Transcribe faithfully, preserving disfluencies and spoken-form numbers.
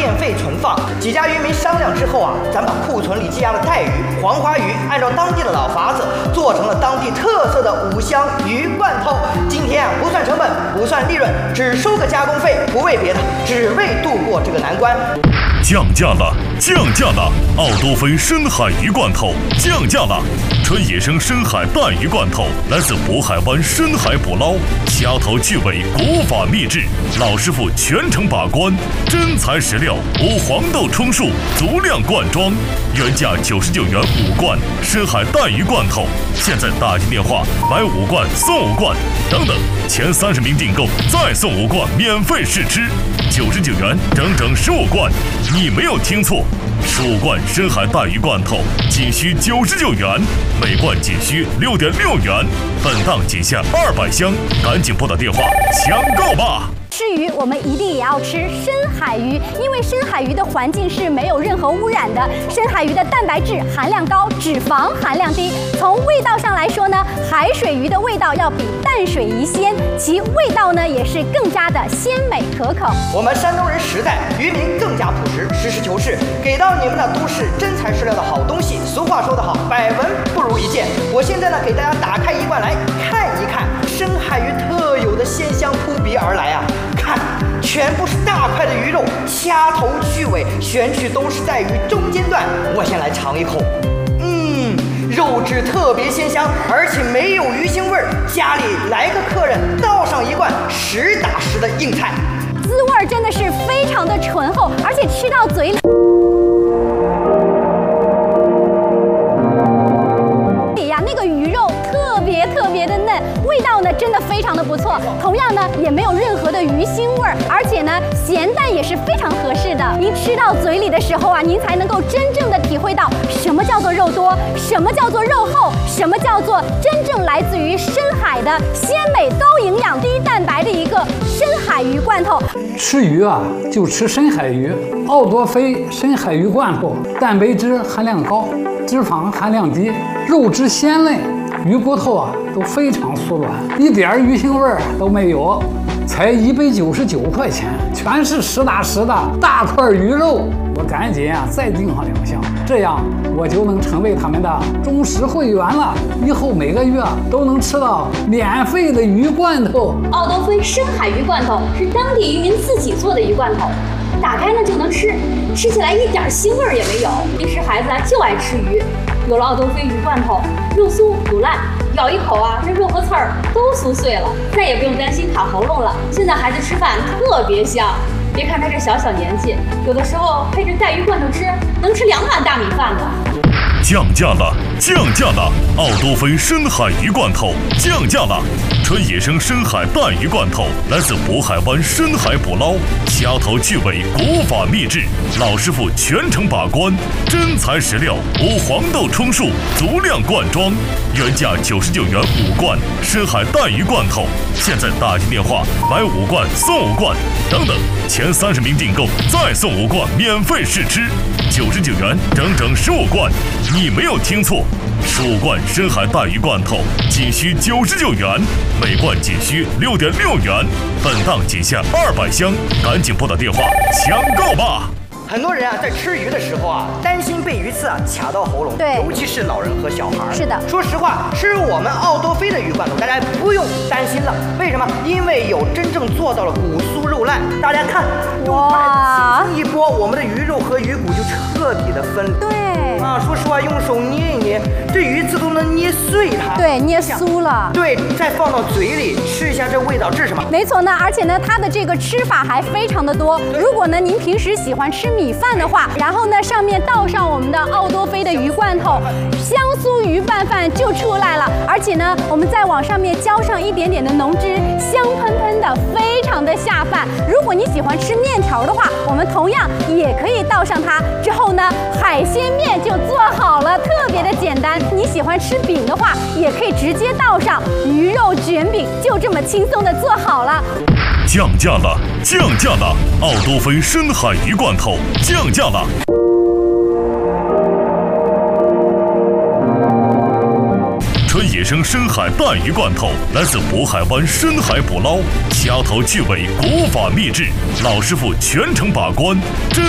免费存放。几家渔民商量之后啊，咱把库存里积压的带鱼、黄花鱼，按照当地的老法子，做成了当地特色的五香鱼罐头。今天啊，不算成本，不算利润，只收个加工费，不为别的，只为度过这个难关。 降价了，降价了！奥多菲深海鱼罐头降价了。纯野生深海带鱼罐头来自渤海湾深海捕捞，掐头去尾，古法秘制，老师傅全程把关，真材实料，无黄豆充数，足量灌装，原价九十九元五罐深海带鱼罐头，现在打进电话买五罐送五罐，等等，前三十名订购再送五罐免费试吃，九十九元整整十五罐，你没有听错。十五罐深海带鱼罐头仅需九十九元，每罐仅需六点六元，本档仅限二百箱，赶紧拨打电话抢购吧！ 吃鱼，我们一定也要吃深海鱼，因为深海鱼的环境是没有任何污染的。深海鱼的蛋白质含量高，脂肪含量低。从味道上来说呢，海水鱼的味道要比淡水鱼鲜，其味道呢也是更加的鲜美可口。 我们山东人实在，渔民更加朴实，实事求是，给到你们的都是真材实料的好东西。俗话说得好，百闻不如一见。我现在呢，给大家打开一罐来看一看，深海鱼特有的鲜香扑鼻而来啊！看，全部是大块的鱼肉，掐头去尾，选取都是在鱼中间段。我先来尝一口，嗯，肉质特别鲜香，而且没有鱼腥味儿。家里来个客人，倒上一罐实打实的硬菜， 滋味真的是非常的醇厚，而且吃到嘴里。那个鱼肉特别特别的嫩，味道呢真的非常的不错。同样呢也没有任何的鱼腥味儿，而且呢咸淡也是非常合适的。您吃到嘴里的时候啊，您才能够真正的体会到什么叫做肉多，什么叫做肉厚，什么叫做真正来自于深海的鲜美、高营养、低蛋白的一个深海鱼罐头。 吃鱼啊，就吃深海鱼。奥多菲深海鱼罐头，蛋白质含量高，脂肪含量低，肉质鲜嫩，鱼骨头啊都非常酥软，一点鱼腥味儿都没有，才一百九十九块钱，全是实打实的大块鱼肉。我赶紧啊再订上两箱，这样我就能成为他们的忠实会员了。以后每个月都能吃到免费的鱼罐头。 奥多菲深海鱼罐头是当地渔民自己做的鱼罐头，打开呢就能吃，吃起来一点腥味儿也没有。平时孩子啊就爱吃鱼，有了奥多菲鱼罐头，肉酥不烂，咬一口啊，这肉和刺儿都酥碎了，再也不用担心卡喉咙了。现在孩子吃饭特别香，别看他这小小年纪，有的时候配着带鱼罐头吃，能吃两碗大米饭呢。 降价了，降价了！奥多菲深海鱼罐头降价了。纯野生深海带鱼罐头来自渤海湾深海捕捞，掐头去尾，古法秘制，老师傅全程把关，真材实料，无黄豆充数，足量灌装，原价九十九元五罐深海带鱼罐头，现在打进电话买五罐送五罐，等等，前三十名订购再送五罐免费试吃，九十九元整整十五罐，你没有听错。十五罐深海带鱼罐头仅需九十九元，每罐仅需六点六元，本档仅限二百箱，赶紧拨打电话抢购吧！ 很多人啊，在吃鱼的时候啊，担心被鱼刺啊卡到喉咙， 对， 尤其是老人和小孩。 是的， 说实话，吃我们奥多菲的鱼罐头，大家不用担心了。为什么？因为有真正做到了骨酥肉烂。大家看，用筷子轻轻一拨，我们的鱼肉和鱼骨就彻底的分离。 对啊，说实话，用手捏一捏，这鱼刺都能捏碎它。 对，捏酥了。 对，再放到嘴里吃一下，这味道，这是什么？ 没错呢，而且呢，它的这个吃法还非常的多。如果呢，您平时喜欢吃米饭的话，然后呢，上面倒上我们的奥多菲的鱼罐头，香酥鱼拌饭就出来了。而且呢，我们再往上面浇上一点点的浓汁，香喷喷的，非常的下饭。如果你喜欢吃面条的话，我们同样也可以倒上它。之后呢，海鲜面就做好了，特别的简单。你喜欢吃饼的话，也可以直接倒上鱼肉卷饼，就这么轻松的做好了。 降价了，降价了！奥多菲深海鱼罐头降价了。纯野生深海带鱼罐头来自渤海湾深海捕捞，掐头去尾，古法秘制，老师傅全程把关。真